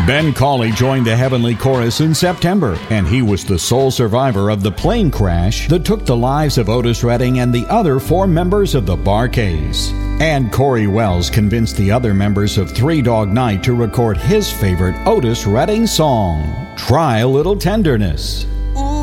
Ben Cauley joined the Heavenly Chorus in September, and he was the sole survivor of the plane crash that took the lives of Otis Redding and the other 4 members of the Bar-Kays. And Corey Wells convinced the other members of Three Dog Night to record his favorite Otis Redding song, Try a Little Tenderness.